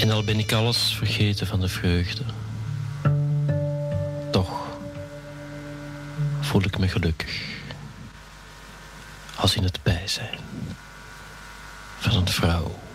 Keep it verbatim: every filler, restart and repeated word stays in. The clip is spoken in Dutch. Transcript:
En al ben ik alles vergeten van de vreugde, toch voel ik me gelukkig als in het bijzijn van een vrouw.